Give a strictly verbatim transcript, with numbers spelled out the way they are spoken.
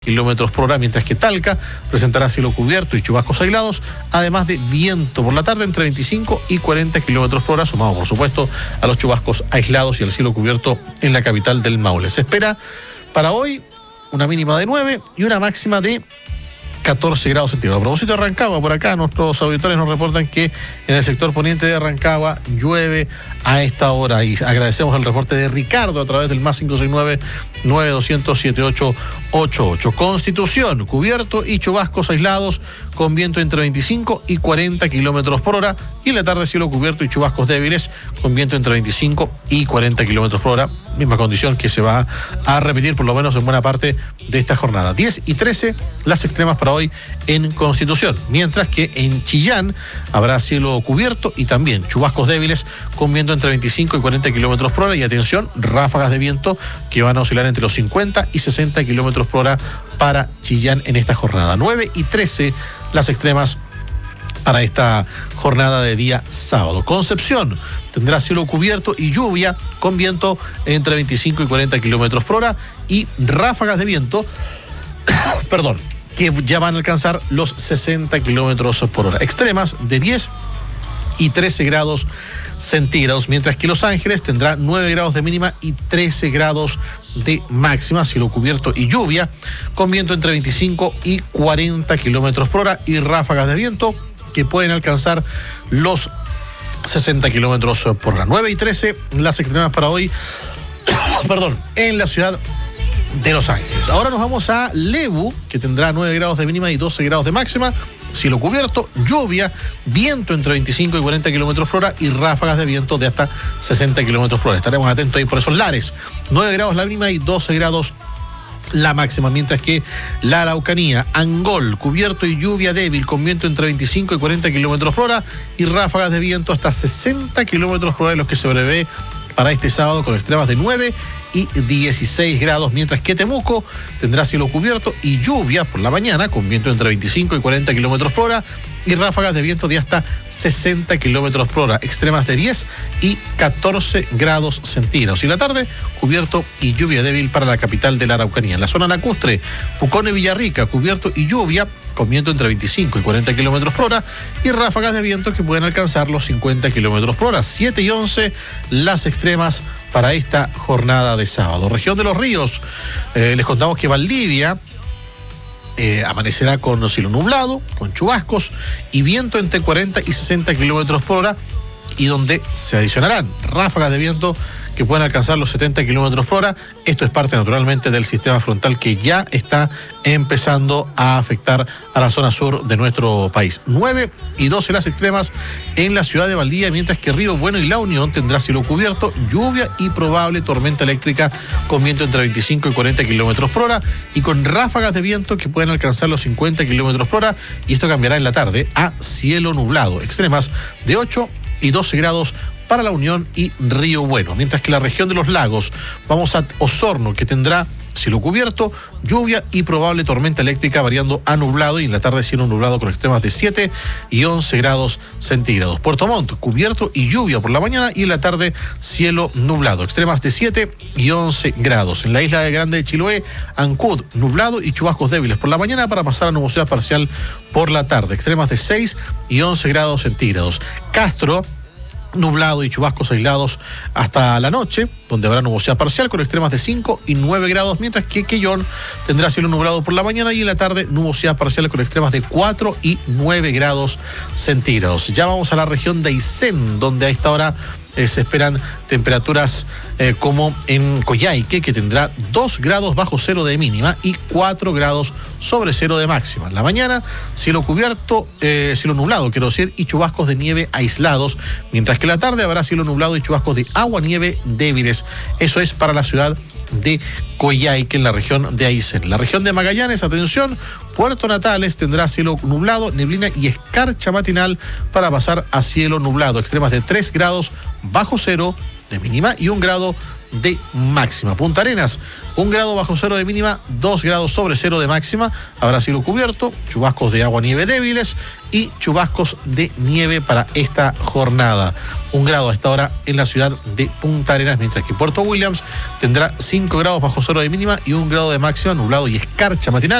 kilómetros por hora, mientras que Talca presentará cielo cubierto y chubascos aislados, además de viento por la tarde entre veinticinco y cuarenta kilómetros por hora, sumado por supuesto a los chubascos aislados y al cielo cubierto en la capital del Maule. Se espera para hoy una mínima de nueve y una máxima de catorce grados centígrados. A propósito de Rancagua, por acá nuestros auditores nos reportan que en el sector poniente de Rancagua llueve a esta hora y agradecemos el reporte de Ricardo a través del más cinco seis nueve, nueve dos cero cero, siete ocho ocho ocho. Constitución, cubierto y chubascos aislados con viento entre veinticinco y cuarenta kilómetros por hora, y en la tarde cielo cubierto y chubascos débiles con viento entre veinticinco y cuarenta kilómetros por hora, misma condición que se va a repetir por lo menos en buena parte de esta jornada. diez y trece las extremas para hoy en Constitución, mientras que en Chillán habrá cielo cubierto y también chubascos débiles con viento entre veinticinco y cuarenta kilómetros por hora, y atención, ráfagas de viento que van a oscilar entre los cincuenta y sesenta kilómetros por hora para Chillán en esta jornada. nueve y trece las extremas para esta jornada de día sábado. Concepción tendrá cielo cubierto y lluvia con viento entre veinticinco y cuarenta kilómetros por hora y ráfagas de viento, perdón, que ya van a alcanzar los sesenta kilómetros por hora. Extremas de diez y trece grados centígrados, mientras que Los Ángeles tendrá nueve grados de mínima y trece grados de máxima, cielo cubierto y lluvia, con viento entre veinticinco y cuarenta kilómetros por hora y ráfagas de viento que pueden alcanzar los sesenta kilómetros por hora. nueve y trece las extremas para hoy, perdón, en la ciudad de Los Ángeles. Ahora nos vamos a Lebu, que tendrá nueve grados de mínima y doce grados de máxima, cielo cubierto, lluvia, viento entre veinticinco y cuarenta kilómetros por hora y ráfagas de viento de hasta sesenta kilómetros por hora. Estaremos atentos ahí por esos lares. nueve grados la mínima y doce grados la máxima, mientras que la Araucanía, Angol, cubierto y lluvia débil con viento entre veinticinco y cuarenta kilómetros por hora y ráfagas de viento hasta sesenta kilómetros por hora, en los que se prevé para este sábado con extremas de nueve y dieciséis grados, mientras que Temuco tendrá cielo cubierto y lluvia por la mañana con viento entre veinticinco y cuarenta kilómetros por hora y ráfagas de viento de hasta sesenta kilómetros por hora, extremas de diez y catorce grados centígrados. Y la tarde, cubierto y lluvia débil para la capital de la Araucanía. En la zona lacustre, Pucón y Villarrica, cubierto y lluvia con viento entre veinticinco y cuarenta kilómetros por hora y ráfagas de viento que pueden alcanzar los cincuenta kilómetros por hora. siete y once las extremas para esta jornada de sábado. Región de los Ríos, eh, les contamos que Valdivia eh, amanecerá con cielo nublado, con chubascos y viento entre cuarenta y sesenta kilómetros por hora, y donde se adicionarán ráfagas de viento que pueden alcanzar los setenta kilómetros por hora. Esto es parte naturalmente del sistema frontal que ya está empezando a afectar a la zona sur de nuestro país. nueve y doce las extremas en la ciudad de Valdivia, mientras que Río Bueno y La Unión tendrá cielo cubierto, lluvia y probable tormenta eléctrica con viento entre veinticinco y cuarenta kilómetros por hora y con ráfagas de viento que pueden alcanzar los cincuenta kilómetros por hora, y esto cambiará en la tarde a cielo nublado, extremas de ocho y doce grados para La Unión y Río Bueno, mientras que la región de los lagos vamos a Osorno, que tendrá cielo cubierto, lluvia y probable tormenta eléctrica variando a nublado, y en la tarde cielo nublado con extremas de siete y once grados centígrados. Puerto Montt, cubierto y lluvia por la mañana y en la tarde cielo nublado, extremas de siete y once grados. En la isla de Grande de Chiloé, Ancud, nublado y chubascos débiles por la mañana para pasar a nubosidad parcial por la tarde, extremas de seis y once grados centígrados. Castro, nublado y chubascos aislados hasta la noche, donde habrá nubosidad parcial con extremas de cinco y nueve grados, mientras que Quellón tendrá cielo nublado por la mañana y en la tarde nubosidad parcial con extremas de cuatro y nueve grados centígrados. Ya vamos a la región de Aysén, donde a esta hora Eh, se esperan temperaturas eh, como en Coyhaique, que tendrá dos grados bajo cero de mínima y cuatro grados sobre cero de máxima. En la mañana, cielo cubierto, eh, cielo nublado, quiero decir, y chubascos de nieve aislados, mientras que en la tarde habrá cielo nublado y chubascos de agua-nieve débiles. Eso es para la ciudad de Coyhaique, en la región de Aysén. La región de Magallanes, atención, Puerto Natales tendrá cielo nublado, neblina y escarcha matinal para pasar a cielo nublado, extremas de tres grados bajo cero de mínima y un grado de máxima. Punta Arenas, un grado bajo cero de mínima, dos grados sobre cero de máxima. Habrá cielo cubierto, chubascos de agua nieve débiles y chubascos de nieve para esta jornada. Un grado a esta hora en la ciudad de Punta Arenas, mientras que Puerto Williams tendrá cinco grados bajo cero de mínima y un grado de máxima, nublado y escarcha matinal.